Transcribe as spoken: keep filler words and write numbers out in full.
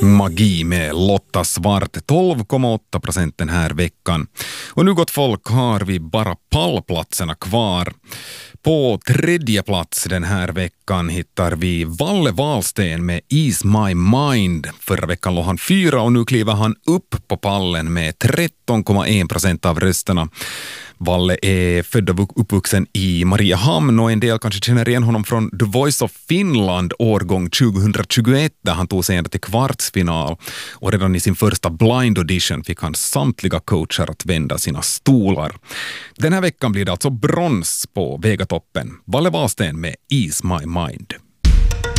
Magi med Lotta Svart, tolv komma åtta procent den här veckan. Och nu gott folk har vi bara pallplatserna kvar. På tredje plats den här veckan hittar vi Valle Wahlsten med Ease My Mind. Förra veckan låg han fyra och nu kliver han upp på pallen med tretton komma en procent av rösterna. Valle är född och uppvuxen i Mariehamn och en del kanske känner igen honom från The Voice of Finland årgång tjugohundratjugoett där han tog sig ända till kvartsfinal. Och redan i sin första blind audition fick han samtliga coacher att vända sina stolar. Den här veckan blir det alltså brons på Vegatoppen. Valle Wahlsten med Ease My Mind.